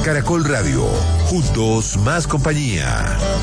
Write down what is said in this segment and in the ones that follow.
Caracol Radio. Juntos más compañía.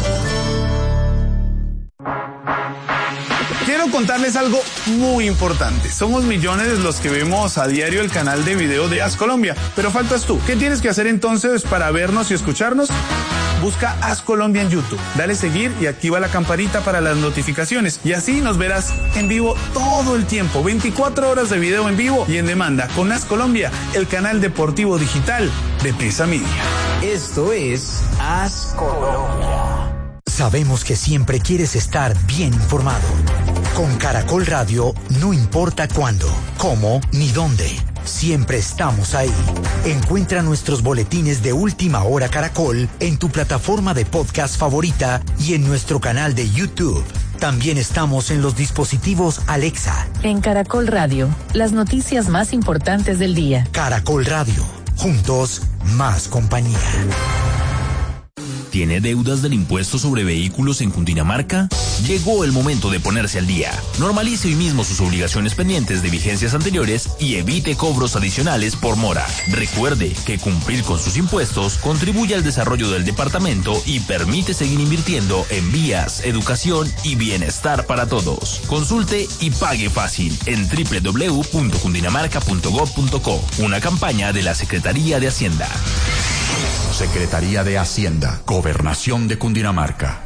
Quiero contarles algo muy importante. Somos millones los que vemos a diario el canal de video de As Colombia, pero faltas tú. ¿Qué tienes que hacer entonces para vernos y escucharnos? Busca As Colombia en YouTube, dale seguir y activa la campanita para las notificaciones y así nos verás en vivo todo el tiempo, 24 horas de video en vivo y en demanda con As Colombia, el canal deportivo digital de Prisa Media. Esto es As Colombia. Sabemos que siempre quieres estar bien informado. Con Caracol Radio, no importa cuándo, cómo ni dónde. Siempre estamos ahí. Encuentra nuestros boletines de Última Hora Caracol en tu plataforma de podcast favorita y en nuestro canal de YouTube. También estamos en los dispositivos Alexa. En Caracol Radio, las noticias más importantes del día. Caracol Radio, juntos, más compañía. ¿Tiene deudas del impuesto sobre vehículos en Cundinamarca? Llegó el momento de ponerse al día. Normalice hoy mismo sus obligaciones pendientes de vigencias anteriores y evite cobros adicionales por mora. Recuerde que cumplir con sus impuestos contribuye al desarrollo del departamento y permite seguir invirtiendo en vías, educación y bienestar para todos. Consulte y pague fácil en www.cundinamarca.gov.co. Una campaña de la Secretaría de Hacienda. Secretaría de Hacienda, Gobernación de Cundinamarca.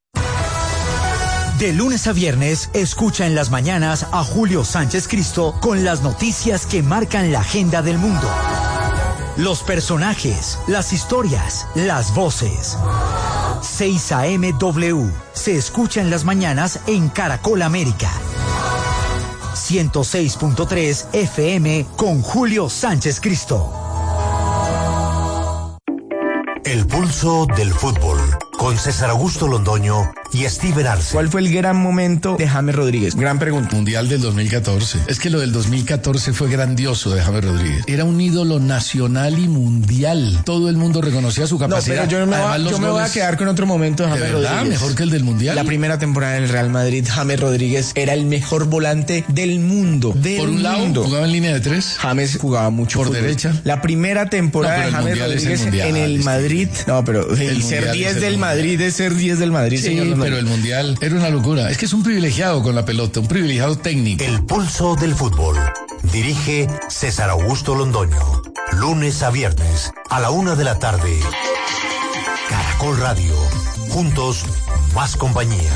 De lunes a viernes, escucha en las mañanas a Julio Sánchez Cristo con las noticias que marcan la agenda del mundo. Los personajes, las historias, las voces. 6 AM W se escucha en las mañanas en Caracol América. 106.3 FM con Julio Sánchez Cristo. El pulso del fútbol, con César Augusto Londoño y Steven Arce. ¿Cuál fue el gran momento de James Rodríguez? Gran pregunta. Mundial del 2014. Es que lo del 2014 fue grandioso de James Rodríguez. Era un ídolo nacional y mundial. Todo el mundo reconocía su capacidad. No, pero yo me voy a quedar con otro momento de James Rodríguez. Mejor que el del Mundial. La primera temporada en el Real Madrid, James Rodríguez era el mejor volante del mundo. Por un lado, jugaba en línea de 3. James jugaba mucho por fútbol. Derecha. La primera temporada de James Rodríguez en el Madrid. No, pero el ser 10 del Madrid es ser 10 del Madrid, sí, señor. Pero el Mundial era una locura. Es que es un privilegiado con la pelota, un privilegiado técnico. El pulso del fútbol. Dirige César Augusto Londoño. Lunes a viernes a la 1 de la tarde. Caracol Radio. Juntos, más compañía.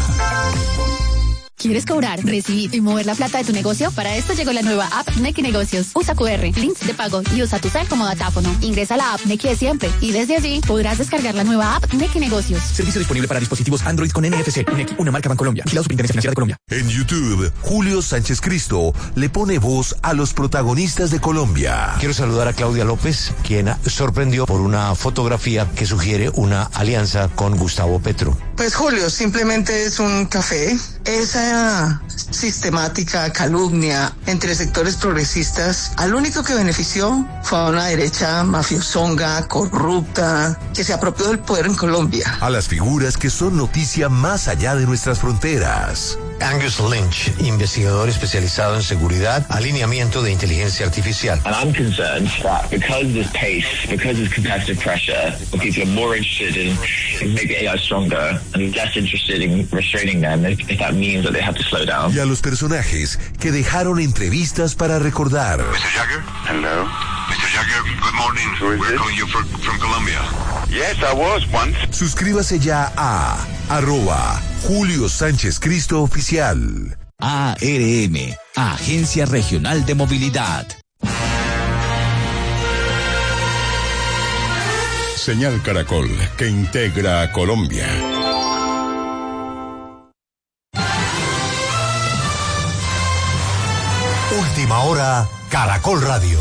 ¿Quieres cobrar, recibir y mover la plata de tu negocio? Para esto llegó la nueva app Nequi Negocios. Usa QR, links de pago y usa tu cel como datáfono. Ingresa a la app Nequi de siempre y desde allí podrás descargar la nueva app Nequi Negocios. Servicio disponible para dispositivos Android con NFC. Nequi, una marca Bancolombia. Vigilado Superintendencia Financiera de Colombia. En YouTube, Julio Sánchez Cristo le pone voz a los protagonistas de Colombia. Quiero saludar a Claudia López, quien sorprendió por una fotografía que sugiere una alianza con Gustavo Petro. Pues Julio, simplemente es un café. Esa sistemática calumnia entre sectores progresistas, al único que benefició fue a una derecha mafiosonga, corrupta, que se apropió del poder en Colombia. A las figuras que son noticia más allá de nuestras fronteras. Angus Lynch, investigador especializado en seguridad, alineamiento de inteligencia artificial. And I'm concerned that because there's pace, because there's competitive pressure, people are more interested in making AI stronger and less interested in restraining them if that means that they have to slow down. Y a los personajes que dejaron entrevistas para recordar. Mr. Jagger? Hello. Mr. Jagger, good morning. We're calling you from Colombia. Yes, I was once. Suscríbase ya a @Julio Sánchez Cristo Oficial. ARM, Agencia Regional de Movilidad. Señal Caracol, que integra a Colombia. Última hora, Caracol Radio.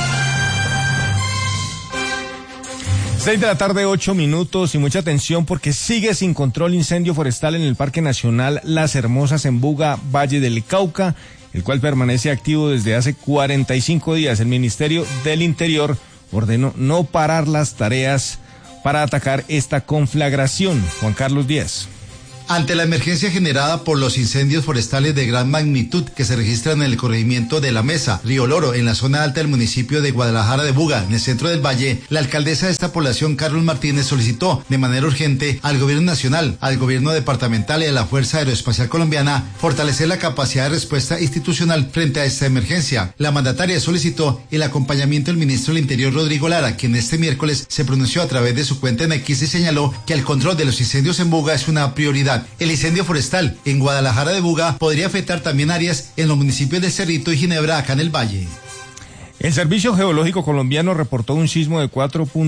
6 de la tarde, 8 minutos, y mucha atención porque sigue sin control incendio forestal en el Parque Nacional Las Hermosas en Buga, Valle del Cauca, el cual permanece activo desde hace 45 días. El Ministerio del Interior ordenó no parar las tareas para atacar esta conflagración. Juan Carlos Díaz. Ante la emergencia generada por los incendios forestales de gran magnitud que se registran en el corregimiento de La Mesa, Río Loro, en la zona alta del municipio de Guadalajara de Buga, en el centro del valle, la alcaldesa de esta población, Carlos Martínez, solicitó de manera urgente al gobierno nacional, al gobierno departamental y a la Fuerza Aeroespacial Colombiana fortalecer la capacidad de respuesta institucional frente a esta emergencia. La mandataria solicitó el acompañamiento del ministro del Interior, Rodrigo Lara, quien este miércoles se pronunció a través de su cuenta en X y señaló que el control de los incendios en Buga es una prioridad. El incendio forestal en Guadalajara de Buga podría afectar también áreas en los municipios de Cerrito y Ginebra, acá en el Valle. El Servicio Geológico Colombiano reportó un sismo de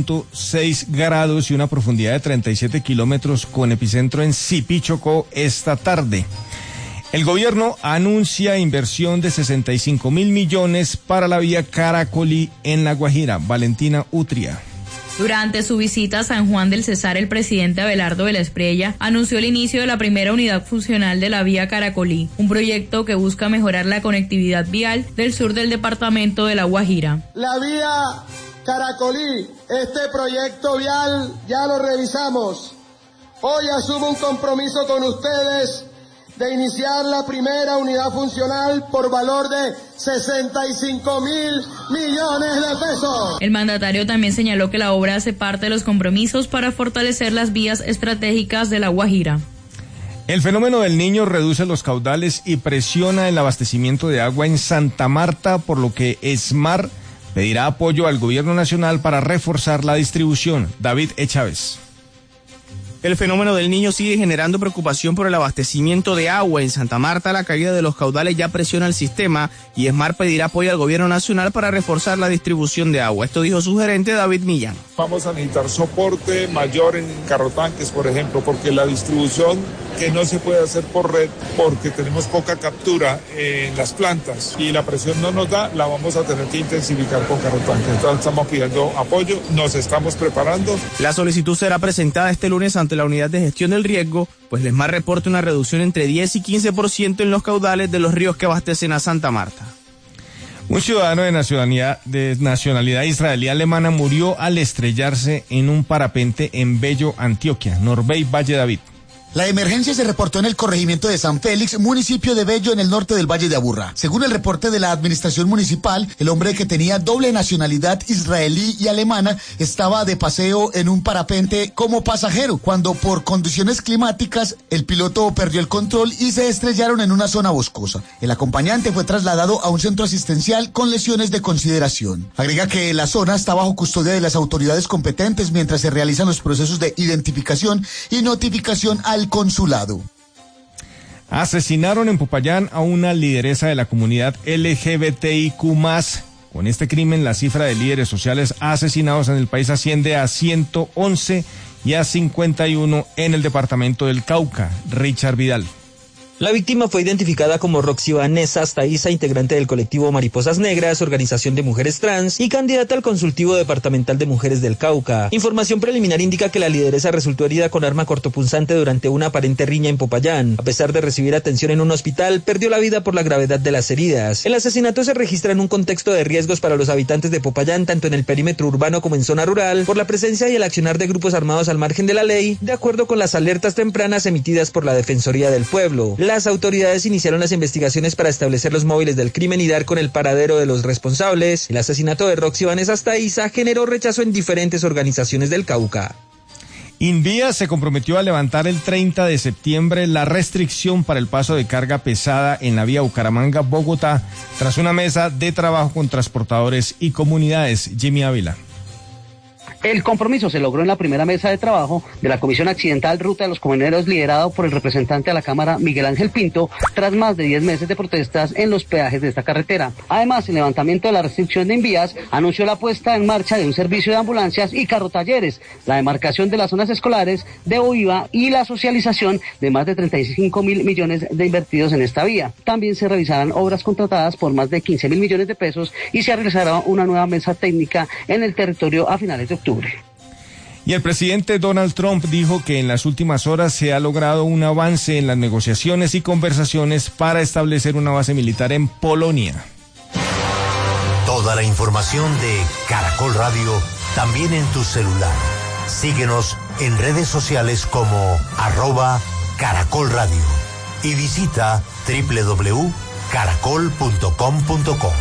4.6 grados y una profundidad de 37 kilómetros con epicentro en Sipí, Chocó, esta tarde. El gobierno anuncia inversión de 65.000 millones para la vía Caracolí en La Guajira. Valentina Utria. Durante su visita a San Juan del Cesar, el presidente Abelardo de la Espriella anunció el inicio de la primera unidad funcional de la vía Caracolí, un proyecto que busca mejorar la conectividad vial del sur del departamento de La Guajira. La vía Caracolí, este proyecto vial ya lo revisamos. Hoy asumo un compromiso con ustedes de iniciar la primera unidad funcional por valor de 65.000 millones de pesos. El mandatario también señaló que la obra hace parte de los compromisos para fortalecer las vías estratégicas de La Guajira. El fenómeno del Niño reduce los caudales y presiona el abastecimiento de agua en Santa Marta, por lo que ESMAR pedirá apoyo al gobierno nacional para reforzar la distribución. David E. Chávez. El fenómeno del Niño sigue generando preocupación por el abastecimiento de agua. En Santa Marta, la caída de los caudales ya presiona el sistema y ESMAR pedirá apoyo al gobierno nacional para reforzar la distribución de agua. Esto dijo su gerente David Millán. Vamos a necesitar soporte mayor en carrotanques, por ejemplo, porque la distribución que no se puede hacer por red porque tenemos poca captura en las plantas y la presión no nos da, la vamos a tener que intensificar con carrotanques. Entonces estamos pidiendo apoyo, nos estamos preparando. La solicitud será presentada este lunes ante la Unidad de Gestión del Riesgo, pues ESMAR reporta una reducción entre 10 y 15% en los caudales de los ríos que abastecen a Santa Marta. Un ciudadano de nacionalidad israelí alemana murió al estrellarse en un parapente en Bello, Antioquia. Norbey Valle David. La emergencia se reportó en el corregimiento de San Félix, municipio de Bello, en el norte del Valle de Aburrá. Según el reporte de la administración municipal, el hombre, que tenía doble nacionalidad israelí y alemana, estaba de paseo en un parapente como pasajero, cuando por condiciones climáticas el piloto perdió el control y se estrellaron en una zona boscosa. El acompañante fue trasladado a un centro asistencial con lesiones de consideración. Agrega que la zona está bajo custodia de las autoridades competentes mientras se realizan los procesos de identificación y notificación al consulado. Asesinaron en Popayán a una lideresa de la comunidad LGBTIQ+. Con este crimen, la cifra de líderes sociales asesinados en el país asciende a 111 y a 51 en el departamento del Cauca. Richard Vidal. La víctima fue identificada como Roxy Vanessa Astaiza, integrante del colectivo Mariposas Negras, organización de mujeres trans y candidata al consultivo departamental de mujeres del Cauca. Información preliminar indica que la lideresa resultó herida con arma cortopunzante durante una aparente riña en Popayán. A pesar de recibir atención en un hospital, perdió la vida por la gravedad de las heridas. El asesinato se registra en un contexto de riesgos para los habitantes de Popayán, tanto en el perímetro urbano como en zona rural, por la presencia y el accionar de grupos armados al margen de la ley, de acuerdo con las alertas tempranas emitidas por la Defensoría del Pueblo. Las autoridades iniciaron las investigaciones para establecer los móviles del crimen y dar con el paradero de los responsables. El asesinato de Roxy Vanessa Astaiza generó rechazo en diferentes organizaciones del Cauca. Invías se comprometió a levantar el 30 de septiembre la restricción para el paso de carga pesada en la vía Bucaramanga-Bogotá, tras una mesa de trabajo con transportadores y comunidades. Jimmy Ávila. El compromiso se logró en la primera mesa de trabajo de la Comisión Accidental Ruta de los Camioneros, liderado por el representante a la Cámara, Miguel Ángel Pinto, tras más de 10 meses de protestas en los peajes de esta carretera. Además, el levantamiento de la restricción de Invías anunció la puesta en marcha de un servicio de ambulancias y carrotalleres, la demarcación de las zonas escolares de OIVA y la socialización de más de 35.000 millones de invertidos en esta vía. También se revisarán obras contratadas por más de 15.000 millones de pesos y se realizará una nueva mesa técnica en el territorio a finales de octubre. Y el presidente Donald Trump dijo que en las últimas horas se ha logrado un avance en las negociaciones y conversaciones para establecer una base militar en Polonia. Toda la información de Caracol Radio también en tu celular. Síguenos en redes sociales como Caracol Radio. Y visita www.caracol.com.co.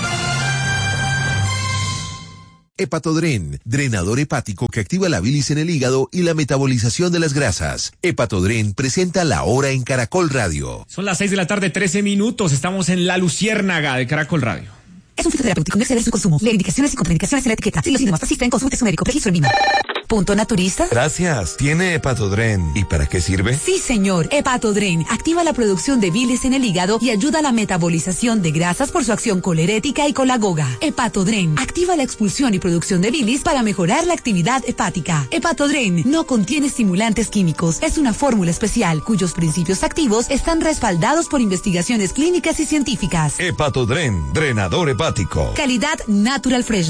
Hepatodren, drenador hepático que activa la bilis en el hígado y la metabolización de las grasas. Hepatodren presenta La Hora en Caracol Radio. Son las 6 de la tarde, 13 minutos. Estamos en La Luciérnaga de Caracol Radio. Es un fitoterapéutico, no exceder su consumo. Lee indicaciones y contraindicaciones en la etiqueta. Si los síntomas persisten, consulte a su médico. Registro en línea. ¿Punto naturista? Gracias. ¿Tiene Hepatodren? ¿Y para qué sirve? Sí, señor. Hepatodren activa la producción de bilis en el hígado y ayuda a la metabolización de grasas por su acción colerética y colagoga. Hepatodren activa la expulsión y producción de bilis para mejorar la actividad hepática. Hepatodren no contiene estimulantes químicos. Es una fórmula especial cuyos principios activos están respaldados por investigaciones clínicas y científicas. Hepatodren, drenador hepático. Calidad Natural Fresh.